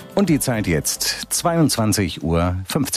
Und die Zeit jetzt 22:15 Uhr.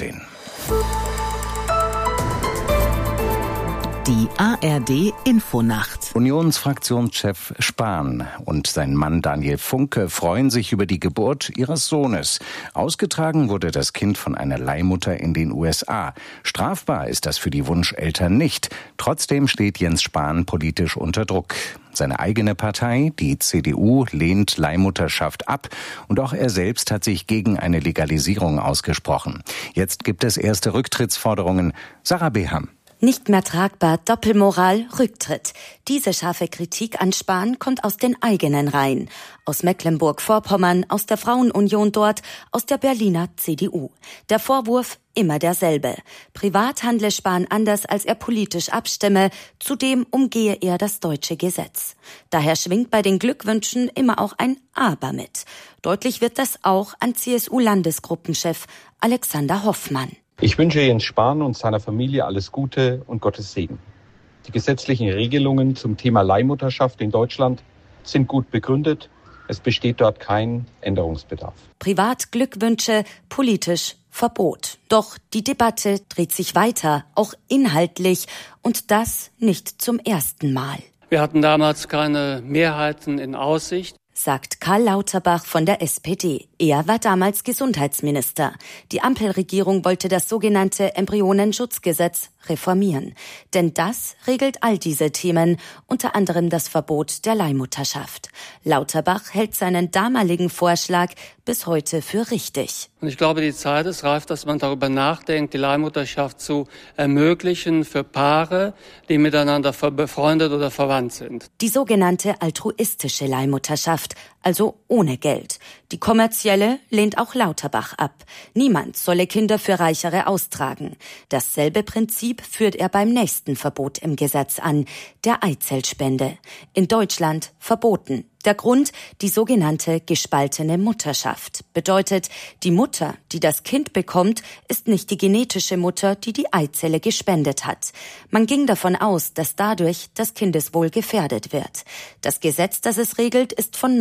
Die ARD-Infonacht. Unionsfraktionschef Spahn und sein Mann Daniel Funke freuen sich über die Geburt ihres Sohnes. Ausgetragen wurde das Kind von einer Leihmutter in den USA. Strafbar ist das für die Wunscheltern nicht. Trotzdem steht Jens Spahn politisch unter Druck. Seine eigene Partei, die CDU, lehnt Leihmutterschaft ab und auch er selbst hat sich gegen eine Legalisierung ausgesprochen. Jetzt gibt es erste Rücktrittsforderungen. Sarah Beham. Nicht mehr tragbar, Doppelmoral, Rücktritt. Diese scharfe Kritik an Spahn kommt aus den eigenen Reihen. Aus Mecklenburg-Vorpommern, aus der Frauenunion dort, aus der Berliner CDU. Der Vorwurf immer derselbe. Privat handle Spahn anders, als er politisch abstimme. Zudem umgehe er das deutsche Gesetz. Daher schwingt bei den Glückwünschen immer auch ein Aber mit. Deutlich wird das auch an CSU-Landesgruppenchef Alexander Hoffmann. Ich wünsche Jens Spahn und seiner Familie alles Gute und Gottes Segen. Die gesetzlichen Regelungen zum Thema Leihmutterschaft in Deutschland sind gut begründet. Es besteht dort kein Änderungsbedarf. Privat Glückwünsche, politisch Verbot. Doch die Debatte dreht sich weiter, auch inhaltlich, und das nicht zum ersten Mal. Wir hatten damals keine Mehrheiten in Aussicht, sagt Karl Lauterbach von der SPD. Er war damals Gesundheitsminister. Die Ampelregierung wollte das sogenannte Embryonenschutzgesetz reformieren. Denn das regelt all diese Themen, unter anderem das Verbot der Leihmutterschaft. Lauterbach hält seinen damaligen Vorschlag bis heute für richtig. Und ich glaube, die Zeit ist reif, dass man darüber nachdenkt, die Leihmutterschaft zu ermöglichen für Paare, die miteinander befreundet oder verwandt sind. Die sogenannte altruistische Leihmutterschaft, also ohne Geld. Die kommerzielle lehnt auch Lauterbach ab. Niemand solle Kinder für Reichere austragen. Dasselbe Prinzip führt er beim nächsten Verbot im Gesetz an, der Eizellspende. In Deutschland verboten. Der Grund, die sogenannte gespaltene Mutterschaft. Bedeutet, die Mutter, die das Kind bekommt, ist nicht die genetische Mutter, die die Eizelle gespendet hat. Man ging davon aus, dass dadurch das Kindeswohl gefährdet wird. Das Gesetz, das es regelt, ist von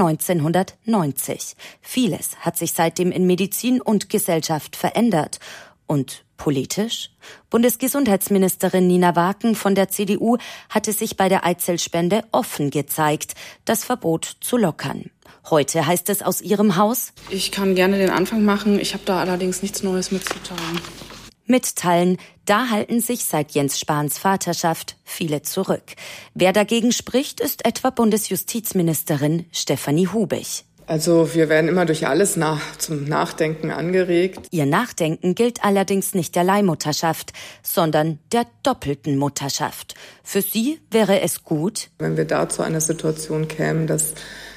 1990. Vieles hat sich seitdem in Medizin und Gesellschaft verändert. Und politisch? Bundesgesundheitsministerin Nina Waken von der CDU hatte sich bei der Eizellspende offen gezeigt, das Verbot zu lockern. Heute heißt es aus ihrem Haus: Ich kann gerne den Anfang machen, ich habe da allerdings nichts Neues mitzuteilen. Mitteilen, da halten sich seit Jens Spahns Vaterschaft viele zurück. Wer dagegen spricht, ist etwa Bundesjustizministerin Stefanie Hubig. Also wir werden immer durch alles zum Nachdenken angeregt. Ihr Nachdenken gilt allerdings nicht der Leihmutterschaft, sondern der doppelten Mutterschaft. Für sie wäre es gut, wenn wir da zu einer Situation kämen, dass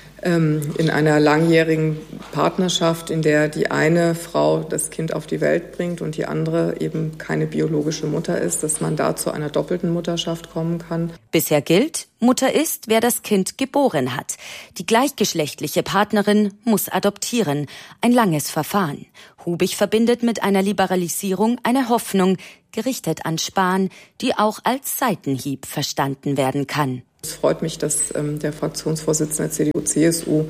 in einer langjährigen Partnerschaft, in der die eine Frau das Kind auf die Welt bringt und die andere eben keine biologische Mutter ist, dass man da zu einer doppelten Mutterschaft kommen kann. Bisher gilt, Mutter ist, wer das Kind geboren hat. Die gleichgeschlechtliche Partnerin muss adoptieren. Ein langes Verfahren. Hubig verbindet mit einer Liberalisierung eine Hoffnung, gerichtet an Spahn, die auch als Seitenhieb verstanden werden kann. Es freut mich, dass der Fraktionsvorsitzende der CDU-CSU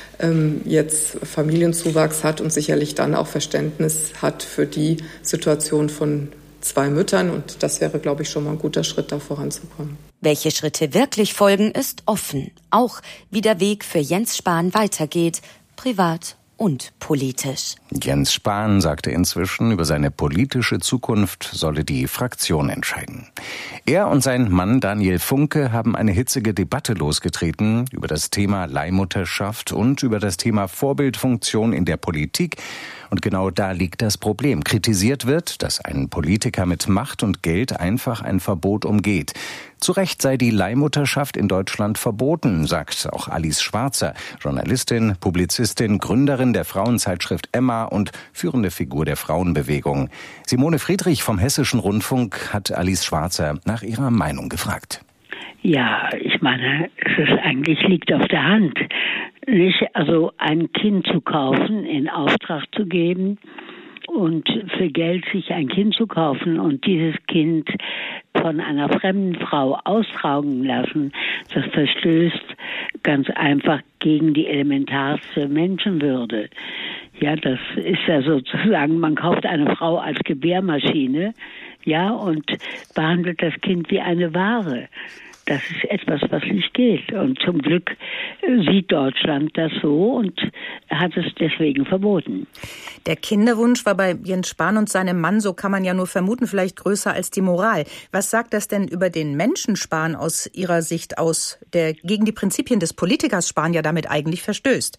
jetzt Familienzuwachs hat und sicherlich dann auch Verständnis hat für die Situation von zwei Müttern. Und das wäre, glaube ich, schon mal ein guter Schritt, da voranzukommen. Welche Schritte wirklich folgen, ist offen. Auch wie der Weg für Jens Spahn weitergeht, privat und politisch. Jens Spahn sagte inzwischen, über seine politische Zukunft solle die Fraktion entscheiden. Er und sein Mann Daniel Funke haben eine hitzige Debatte losgetreten über das Thema Leihmutterschaft und über das Thema Vorbildfunktion in der Politik. Und genau da liegt das Problem. Kritisiert wird, dass ein Politiker mit Macht und Geld einfach ein Verbot umgeht. Zu Recht sei die Leihmutterschaft in Deutschland verboten, sagt auch Alice Schwarzer, Journalistin, Publizistin, Gründerin der Frauenzeitschrift Emma und führende Figur der Frauenbewegung. Simone Friedrich vom Hessischen Rundfunk hat Alice Schwarzer nach ihrer Meinung gefragt. Ja, ich meine, liegt auf der Hand. Nicht, also ein Kind zu kaufen, in Auftrag zu geben und für Geld sich ein Kind zu kaufen und dieses Kind von einer fremden Frau austragen lassen, das verstößt ganz einfach gegen die elementarste Menschenwürde. Ja, das ist ja sozusagen, man kauft eine Frau als Gebärmaschine, ja, und behandelt das Kind wie eine Ware. Das ist etwas, was nicht geht. Und zum Glück sieht Deutschland das so und hat es deswegen verboten. Der Kinderwunsch war bei Jens Spahn und seinem Mann, so kann man ja nur vermuten, vielleicht größer als die Moral. Was sagt das denn über den Menschen Spahn aus Ihrer Sicht aus, der gegen die Prinzipien des Politikers Spahn ja damit eigentlich verstößt?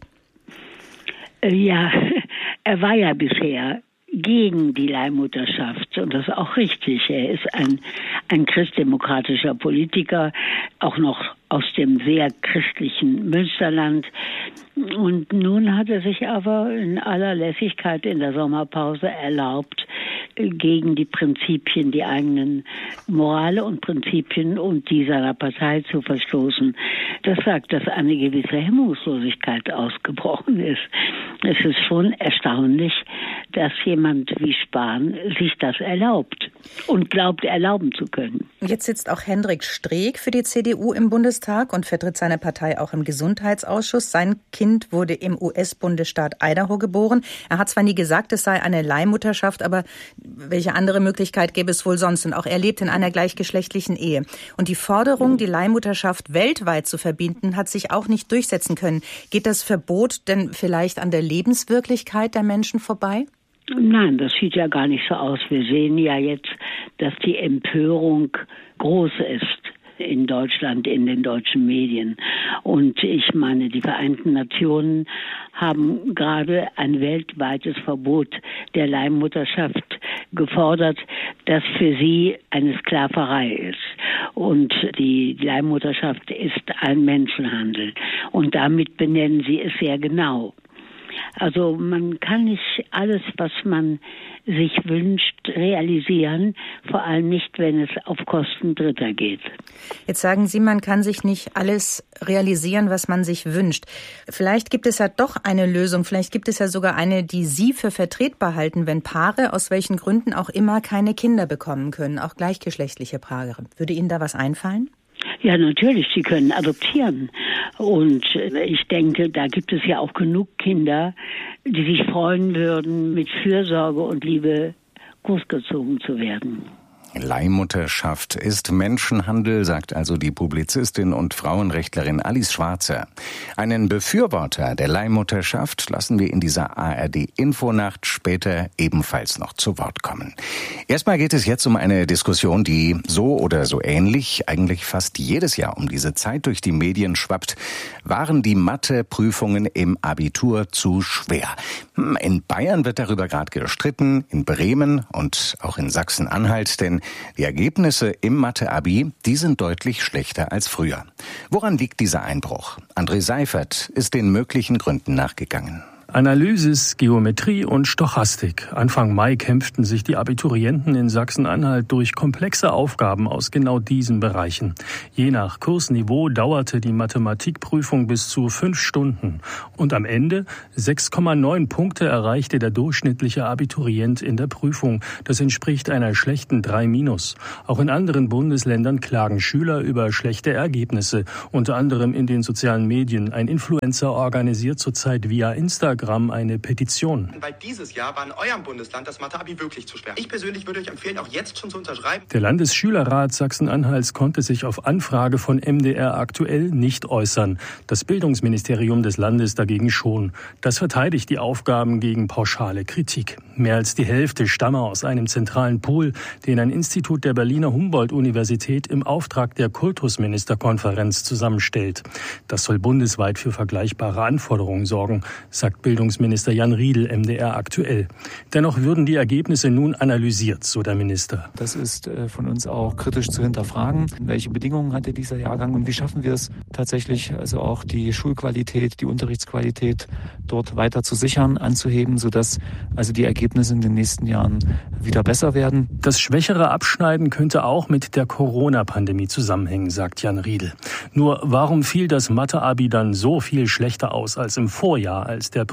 Ja, er war ja bisher gegen die Leihmutterschaft und das ist auch richtig. Er ist ein christdemokratischer Politiker, auch noch aus dem sehr christlichen Münsterland. Und nun hat er sich aber in aller Lässigkeit in der Sommerpause erlaubt, gegen die Prinzipien, die eigenen Morale und Prinzipien und die seiner Partei zu verstoßen. Das sagt, dass eine gewisse Hemmungslosigkeit ausgebrochen ist. Es ist schon erstaunlich, dass jemand wie Spahn sich das erlaubt und glaubt, erlauben zu können. Jetzt sitzt auch Hendrik Streeck für die CDU im Bundestag und vertritt seine Partei auch im Gesundheitsausschuss. Sein Kind wurde im US-Bundesstaat Idaho geboren. Er hat zwar nie gesagt, es sei eine Leihmutterschaft, aber welche andere Möglichkeit gäbe es wohl sonst? Und auch er lebt in einer gleichgeschlechtlichen Ehe. Und die Forderung, die Leihmutterschaft weltweit zu verbieten, hat sich auch nicht durchsetzen können. Geht das Verbot denn vielleicht an der Lebenswirklichkeit der Menschen vorbei? Nein, das sieht ja gar nicht so aus. Wir sehen ja jetzt, dass die Empörung groß ist in Deutschland, in den deutschen Medien. Und ich meine, die Vereinten Nationen haben gerade ein weltweites Verbot der Leihmutterschaft gefordert, das für sie eine Sklaverei ist. Und die Leihmutterschaft ist ein Menschenhandel. Und damit benennen sie es sehr genau. Also man kann nicht alles, was man sich wünscht, realisieren, vor allem nicht, wenn es auf Kosten Dritter geht. Jetzt sagen Sie, man kann sich nicht alles realisieren, was man sich wünscht. Vielleicht gibt es ja doch eine Lösung, vielleicht gibt es ja sogar eine, die Sie für vertretbar halten, wenn Paare, aus welchen Gründen auch immer, keine Kinder bekommen können, auch gleichgeschlechtliche Paare. Würde Ihnen da was einfallen? Ja, natürlich, sie können adoptieren. Und ich denke, da gibt es ja auch genug Kinder, die sich freuen würden, mit Fürsorge und Liebe großgezogen zu werden. Leihmutterschaft ist Menschenhandel, sagt also die Publizistin und Frauenrechtlerin Alice Schwarzer. Einen Befürworter der Leihmutterschaft lassen wir in dieser ARD-Infonacht später ebenfalls noch zu Wort kommen. Erstmal geht es jetzt um eine Diskussion, die so oder so ähnlich eigentlich fast jedes Jahr um diese Zeit durch die Medien schwappt. Waren die Matheprüfungen im Abitur zu schwer? In Bayern wird darüber gerade gestritten, in Bremen und auch in Sachsen-Anhalt, denn die Ergebnisse im Mathe-Abi, die sind deutlich schlechter als früher. Woran liegt dieser Einbruch? André Seifert ist den möglichen Gründen nachgegangen. Analysis, Geometrie und Stochastik. Anfang Mai kämpften sich die Abiturienten in Sachsen-Anhalt durch komplexe Aufgaben aus genau diesen Bereichen. Je nach Kursniveau dauerte die Mathematikprüfung bis zu 5 Stunden. Und am Ende 6,9 Punkte erreichte der durchschnittliche Abiturient in der Prüfung. Das entspricht einer schlechten 3-. Auch in anderen Bundesländern klagen Schüler über schlechte Ergebnisse. Unter anderem in den sozialen Medien. Ein Influencer organisiert zurzeit via Instagram eine Petition. Weil dieses Jahr war in eurem Bundesland das Mathe-Abi wirklich zu schwer. Ich persönlich würde euch empfehlen, auch jetzt schon zu unterschreiben. Der Landesschülerrat Sachsen-Anhalts konnte sich auf Anfrage von MDR aktuell nicht äußern. Das Bildungsministerium des Landes dagegen schon. Das verteidigt die Aufgaben gegen pauschale Kritik. Mehr als die Hälfte stamme aus einem zentralen Pool, den ein Institut der Berliner Humboldt-Universität im Auftrag der Kultusministerkonferenz zusammenstellt. Das soll bundesweit für vergleichbare Anforderungen sorgen, sagt Bildungsminister Jan Riedl, MDR aktuell. Dennoch würden die Ergebnisse nun analysiert, so der Minister. Das ist von uns auch kritisch zu hinterfragen. Welche Bedingungen hatte dieser Jahrgang und wie schaffen wir es tatsächlich, also auch die Schulqualität, die Unterrichtsqualität dort weiter zu sichern, anzuheben, sodass also die Ergebnisse in den nächsten Jahren wieder besser werden. Das schwächere Abschneiden könnte auch mit der Corona-Pandemie zusammenhängen, sagt Jan Riedl. Nur warum fiel das Mathe-Abi dann so viel schlechter aus als im Vorjahr, als der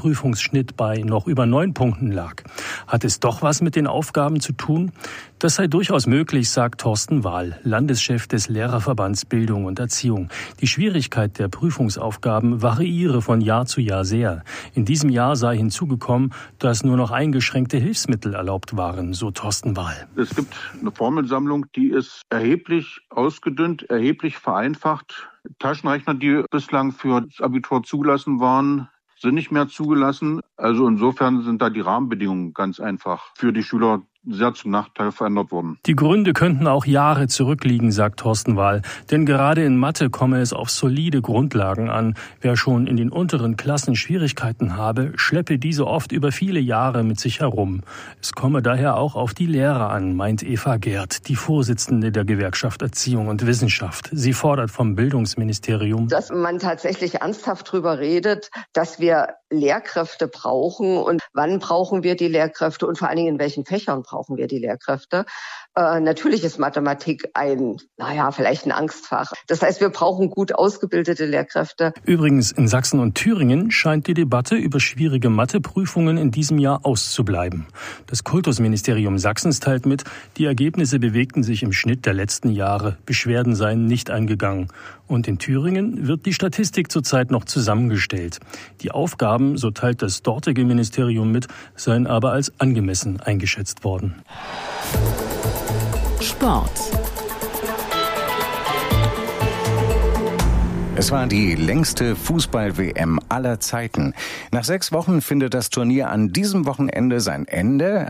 Prüfungsschnitt bei noch über 9 Punkten lag. Hat es doch was mit den Aufgaben zu tun? Das sei durchaus möglich, sagt Thorsten Wahl, Landeschef des Lehrerverbands Bildung und Erziehung. Die Schwierigkeit der Prüfungsaufgaben variiere von Jahr zu Jahr sehr. In diesem Jahr sei hinzugekommen, dass nur noch eingeschränkte Hilfsmittel erlaubt waren, so Thorsten Wahl. Es gibt eine Formelsammlung, die ist erheblich ausgedünnt, erheblich vereinfacht. Taschenrechner, die bislang für das Abitur zugelassen waren, sind nicht mehr zugelassen. Also insofern sind da die Rahmenbedingungen ganz einfach für die Schüler sehr zum Nachteil verändert worden. Die Gründe könnten auch Jahre zurückliegen, sagt Thorsten Wahl. Denn gerade in Mathe komme es auf solide Grundlagen an. Wer schon in den unteren Klassen Schwierigkeiten habe, schleppe diese oft über viele Jahre mit sich herum. Es komme daher auch auf die Lehrer an, meint Eva Gerd, die Vorsitzende der Gewerkschaft Erziehung und Wissenschaft. Sie fordert vom Bildungsministerium, dass man tatsächlich ernsthaft darüber redet, dass wir Lehrkräfte brauchen und wann brauchen wir die Lehrkräfte und vor allen Dingen in welchen Fächern brauchen wir die Lehrkräfte. Natürlich ist Mathematik vielleicht ein Angstfach. Das heißt, wir brauchen gut ausgebildete Lehrkräfte. Übrigens, in Sachsen und Thüringen scheint die Debatte über schwierige Matheprüfungen in diesem Jahr auszubleiben. Das Kultusministerium Sachsens teilt mit, die Ergebnisse bewegten sich im Schnitt der letzten Jahre. Beschwerden seien nicht eingegangen. Und in Thüringen wird die Statistik zurzeit noch zusammengestellt. Die Aufgaben, so teilt das dortige Ministerium mit, seien aber als angemessen eingeschätzt worden. Sport. Es war die längste Fußball-WM aller Zeiten. Nach 6 Wochen findet das Turnier an diesem Wochenende sein Ende.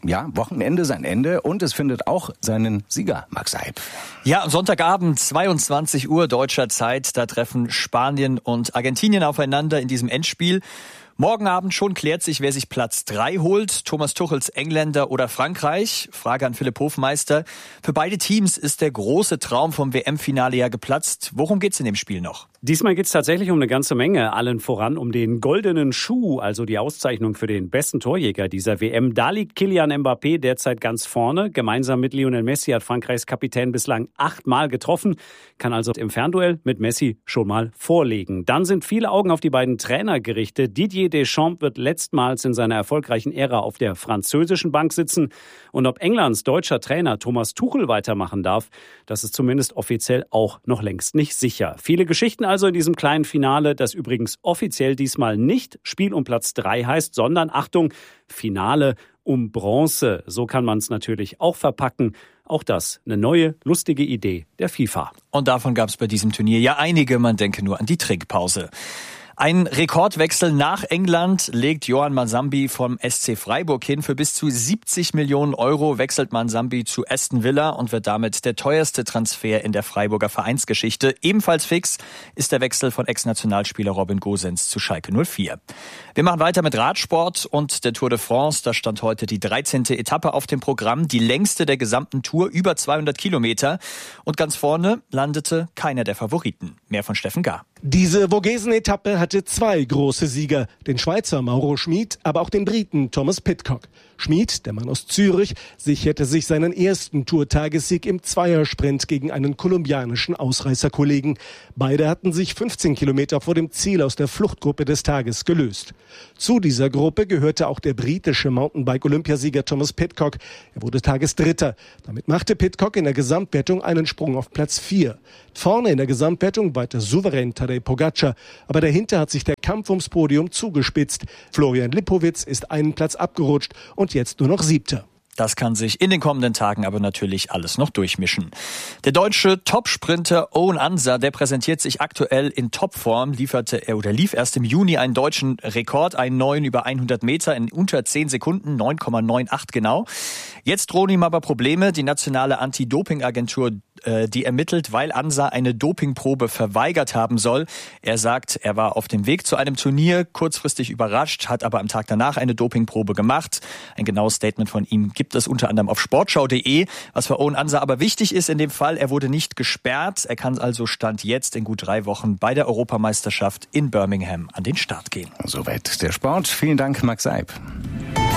Und es findet auch seinen Sieger, Max Eib. Ja, am Sonntagabend, 22 Uhr deutscher Zeit, da treffen Spanien und Argentinien aufeinander in diesem Endspiel. Morgen Abend schon klärt sich, wer sich Platz 3 holt. Thomas Tuchels Engländer oder Frankreich? Frage an Philipp Hofmeister. Für beide Teams ist der große Traum vom WM-Finale ja geplatzt. Worum geht's in dem Spiel noch? Diesmal geht's tatsächlich um eine ganze Menge, allen voran um den goldenen Schuh, also die Auszeichnung für den besten Torjäger dieser WM. Da liegt Kylian Mbappé derzeit ganz vorne. Gemeinsam mit Lionel Messi hat Frankreichs Kapitän bislang 8-mal getroffen, kann also im Fernduell mit Messi schon mal vorlegen. Dann sind viele Augen auf die beiden Trainer gerichtet. Didier Deschamps wird letztmals in seiner erfolgreichen Ära auf der französischen Bank sitzen. Und ob Englands deutscher Trainer Thomas Tuchel weitermachen darf, das ist zumindest offiziell auch noch längst nicht sicher. Viele Geschichten also in diesem kleinen Finale, das übrigens offiziell diesmal nicht Spiel um Platz 3 heißt, sondern, Achtung, Finale um Bronze. So kann man es natürlich auch verpacken. Auch das eine neue, lustige Idee der FIFA. Und davon gab es bei diesem Turnier ja einige, man denke nur an die Trinkpause. Ein Rekordwechsel nach England legt Yoann Mansambi vom SC Freiburg hin. Für bis zu 70 Millionen Euro wechselt Mansambi zu Aston Villa und wird damit der teuerste Transfer in der Freiburger Vereinsgeschichte. Ebenfalls fix ist der Wechsel von Ex-Nationalspieler Robin Gosens zu Schalke 04. Wir machen weiter mit Radsport und der Tour de France. Da stand heute die 13. Etappe auf dem Programm, die längste der gesamten Tour, über 200 Kilometer. Und ganz vorne landete keiner der Favoriten. Mehr von Steffen Gahr. Diese Vogesen-Etappe hatte 2 große Sieger, den Schweizer Mauro Schmid, aber auch den Briten Thomas Pidcock. Schmid, der Mann aus Zürich, sicherte sich seinen ersten Tour-Tagessieg im Zweiersprint gegen einen kolumbianischen Ausreißerkollegen. Beide hatten sich 15 Kilometer vor dem Ziel aus der Fluchtgruppe des Tages gelöst. Zu dieser Gruppe gehörte auch der britische Mountainbike-Olympiasieger Thomas Pidcock. Er wurde Tagesdritter. Damit machte Pidcock in der Gesamtwertung einen Sprung auf Platz 4. Vorne in der Gesamtwertung weiter souverän Tadej Pogačar, aber dahinter hat sich der Kampf ums Podium zugespitzt. Florian Lipowitz ist einen Platz abgerutscht und jetzt nur noch 7. Das kann sich in den kommenden Tagen aber natürlich alles noch durchmischen. Der deutsche Topsprinter Owen Ansa, der präsentiert sich aktuell in Topform, lief erst im Juni einen deutschen Rekord, einen neuen über 100 Meter in unter 10 Sekunden, 9,98 genau. Jetzt drohen ihm aber Probleme. Die nationale Anti-Doping-Agentur, die ermittelt, weil Ansa eine Dopingprobe verweigert haben soll. Er sagt, er war auf dem Weg zu einem Turnier, kurzfristig überrascht, hat aber am Tag danach eine Dopingprobe gemacht. Ein genaues Statement von ihm gibt es unter anderem auf sportschau.de. Was für Owen Ansa aber wichtig ist in dem Fall, er wurde nicht gesperrt. Er kann also Stand jetzt in gut 3 Wochen bei der Europameisterschaft in Birmingham an den Start gehen. Soweit der Sport. Vielen Dank, Max Eib.